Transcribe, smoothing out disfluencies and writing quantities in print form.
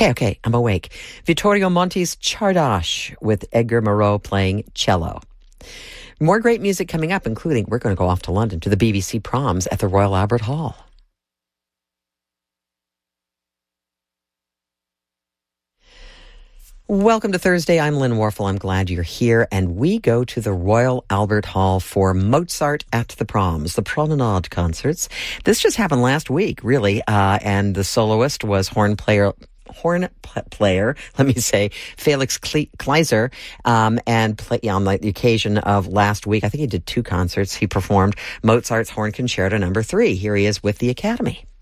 Okay, I'm awake. Vittorio Monti's Czardas with Edgar Moreau playing cello. More great music coming up, including we're going to go off to London to the BBC Proms at the Royal Albert Hall. Welcome to Thursday. I'm Lynn Warfel. I'm glad you're here. And we go to the Royal Albert Hall for Mozart at the Proms, the Promenade concerts. This just happened last week, really. And the soloist was horn player, Felix Kleiser, on the occasion of last week. I think he did 2 concerts. He performed Mozart's Horn Concerto No. 3. Here he is with the Academy.